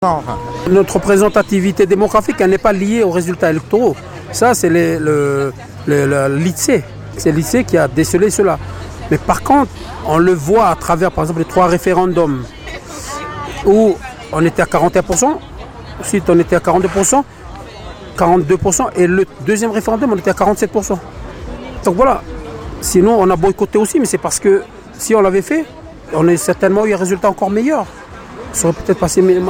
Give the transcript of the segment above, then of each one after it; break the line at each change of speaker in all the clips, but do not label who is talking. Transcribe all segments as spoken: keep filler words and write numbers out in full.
Enfin.
Notre représentativité démographique, elle n'est pas liée aux résultats électoraux. Ça, c'est les, le, le, le, l'I T S E. C'est l'I T S E qui a décelé cela. Mais par contre, on le voit à travers, par exemple, les trois référendums où on était à quarante et un pour cent, ensuite on était à quarante-deux pour cent, quarante-deux pour cent, et le deuxième référendum, on était à quarante-sept pour cent. Donc voilà. Sinon, on a boycotté aussi, mais c'est parce que si on l'avait fait, on aurait certainement eu un résultat encore meilleur. Ça aurait peut-être passé, mais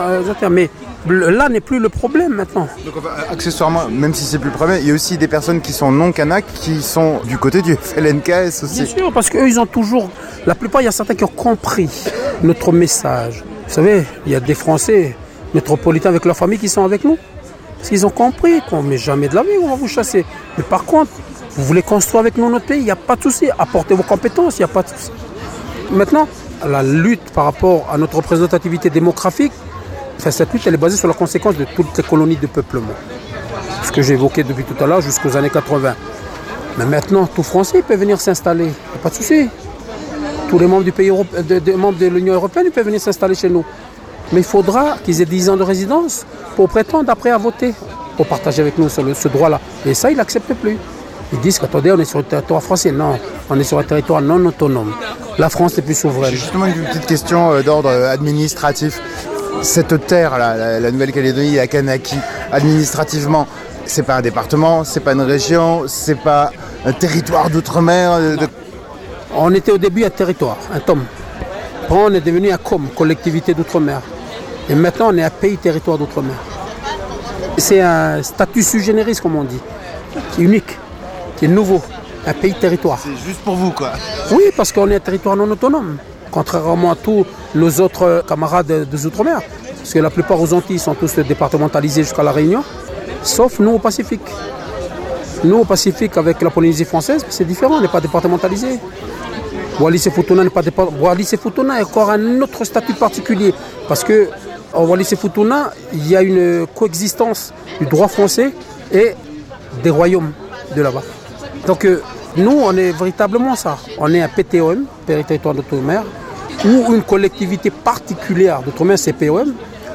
là n'est plus le problème maintenant.
Donc, accessoirement, même si c'est plus le problème, il y a aussi des personnes qui sont non kanak qui sont du côté du F L N K S aussi.
Bien sûr, parce qu'eux, ils ont toujours, la plupart, il y a certains qui ont compris notre message. Vous savez, il y a des Français métropolitains avec leur famille qui sont avec nous. Parce qu'ils ont compris qu'on ne met jamais de la vie, on va vous chasser. Mais par contre, vous voulez construire avec nous notre pays, il n'y a pas de souci. Apportez vos compétences, il n'y a pas de souci. Maintenant, la lutte par rapport à notre représentativité démographique, enfin, cette lutte elle est basée sur la conséquence de toutes les colonies de peuplement. Ce que j'ai évoqué depuis tout à l'heure jusqu'aux années quatre-vingts. Mais maintenant, tout Français peut venir s'installer, il n'y a pas de souci. Tous les membres, du pays européen, de, de, membres de l'Union européenne ils peuvent venir s'installer chez nous. Mais il faudra qu'ils aient dix ans de résidence pour prétendre après à voter, pour partager avec nous ce, ce droit-là. Et ça, ils n'acceptent plus. Ils disent qu'attendez, on est sur le territoire français. Non, on est sur un territoire non autonome. La France est plus souveraine.
J'ai justement une petite question euh, d'ordre administratif. Cette terre, là, la, la Nouvelle-Calédonie, la Kanaki, administrativement, c'est pas un département, c'est pas une région, c'est pas un territoire d'outre-mer. De...
On était au début un territoire, un tome. Après, on est devenu un C O M, collectivité d'outre-mer. Et maintenant, on est un pays territoire d'outre-mer. C'est un statut sui generis, comme on dit, qui est unique, qui est nouveau. Un pays territoire.
C'est juste pour vous, quoi.
Oui, parce qu'on est un territoire non autonome, contrairement à tous nos autres camarades des Outre-mer. Parce que la plupart aux Antilles sont tous départementalisés jusqu'à la Réunion, sauf nous au Pacifique. Nous au Pacifique, avec la Polynésie française, c'est différent, on n'est pas départementalisé. Wallis et Futuna n'est pas départementalisé. Wallis et Futuna est encore un autre statut particulier, parce que en Wallis et Futuna, il y a une coexistence du droit français et des royaumes de là-bas. Donc euh, nous, on est véritablement ça. On est un P T O M, territoire d'outre-mer, ou une collectivité particulière d'outre-mer, c'est P O M.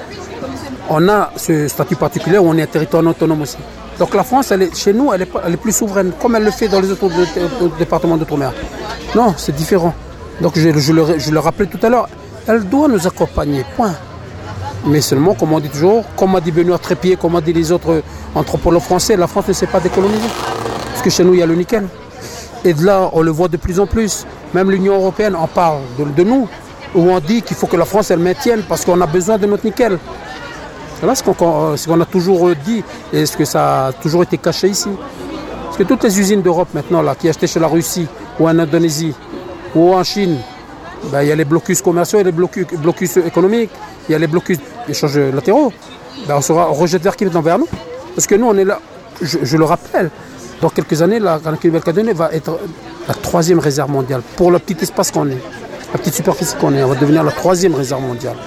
On a ce statut particulier où on est un territoire autonome aussi. Donc la France, elle est, chez nous, elle est, elle est plus souveraine, comme elle le fait dans les autres départements d'outre-mer. Non, c'est différent. Donc je, je, le, je le rappelais tout à l'heure, elle doit nous accompagner, point. Mais seulement, comme on dit toujours, comme a dit Benoît Trépied, comme a dit les autres anthropologues français, la France ne s'est pas décolonisée. Parce que chez nous, il y a le nickel. Et de là, on le voit de plus en plus. Même l'Union européenne en parle de, de nous, où on dit qu'il faut que la France, elle maintienne, parce qu'on a besoin de notre nickel. Voilà ce qu'on, ce qu'on a toujours dit, et ce que ça a toujours été caché ici. Parce que toutes les usines d'Europe maintenant, là, qui achetaient chez la Russie, ou en Indonésie, ou en Chine, ben, il y a les blocus commerciaux, il y a les blocus, blocus économiques, il y a les blocus d'échanges latéraux. Ben, on, sera, on rejette vers qui maintenant vers nous. Parce que nous, on est là, je, je le rappelle, dans quelques années, la Nouvelle-Calédonie va être la troisième réserve mondiale. Pour le petit espace qu'on est, la petite superficie qu'on est, on va devenir la troisième réserve mondiale.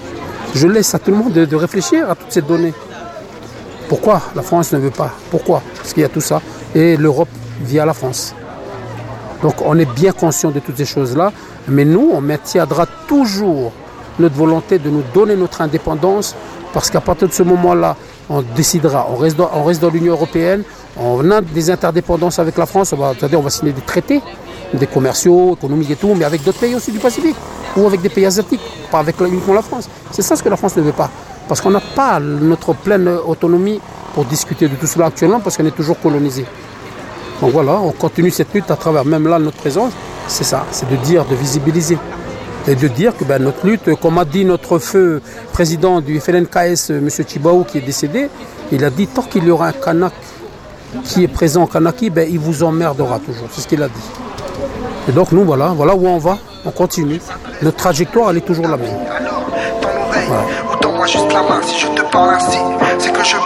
Je laisse à tout le monde de, de réfléchir à toutes ces données. Pourquoi la France ne veut pas? Pourquoi? Parce qu'il y a tout ça. Et l'Europe via la France. Donc on est bien conscient de toutes ces choses-là. Mais nous, on maintiendra toujours notre volonté de nous donner notre indépendance. Parce qu'à partir de ce moment-là, on décidera. On reste dans, on reste dans l'Union européenne. On a des interdépendances avec la France. On va, c'est-à-dire on va signer des traités, des commerciaux, économiques et tout, mais avec d'autres pays aussi du Pacifique. Ou avec des pays asiatiques, pas avec uniquement la France. C'est ça ce que la France ne veut pas. Parce qu'on n'a pas notre pleine autonomie pour discuter de tout cela actuellement, parce qu'on est toujours colonisé. Donc voilà, on continue cette lutte à travers même là notre présence. C'est ça, c'est de dire, de visibiliser. Et de dire que ben, notre lutte, comme a dit notre feu président du F L N K S, M. Chibaou, qui est décédé, il a dit tant qu'il y aura un Kanak qui est présent en Kanaki, ben, il vous emmerdera toujours. C'est ce qu'il a dit. Et donc nous, voilà, voilà où on va, on continue. Notre trajectoire, elle est toujours la même.
Alors, dans l'oreille, voilà. Autant moi juste la main si je te parle ainsi, c'est que je